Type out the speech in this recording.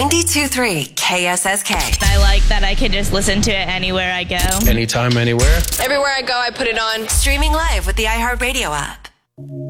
92.3 KSSK. I like that I can just listen to it anywhere I go. Anytime, anywhere. Everywhere I go, I put it on. Streaming live with the iHeartRadio app.